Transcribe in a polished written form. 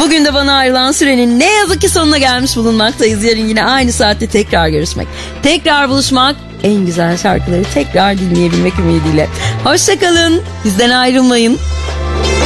Bugün de bana ayrılan sürenin ne yazık ki sonuna gelmiş bulunmaktayız. Yarın yine aynı saatte tekrar görüşmek, tekrar buluşmak, en güzel şarkıları tekrar dinleyebilmek ümidiyle. Hoşça kalın, bizden ayrılmayın.